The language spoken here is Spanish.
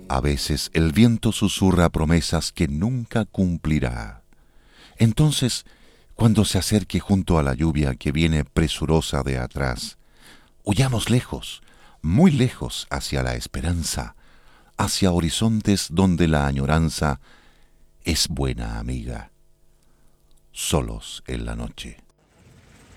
A veces el viento susurra promesas que nunca cumplirá. Entonces, cuando se acerque junto a la lluvia que viene presurosa de atrás, huyamos lejos, muy lejos hacia la esperanza, hacia horizontes donde la añoranza es buena amiga, solos en la noche.